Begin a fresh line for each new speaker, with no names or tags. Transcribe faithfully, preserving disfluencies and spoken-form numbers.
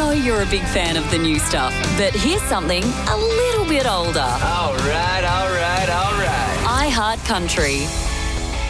know you're a big fan of the new stuff, but here's something a little bit older.
All right, all right, all right.
iHeart Country.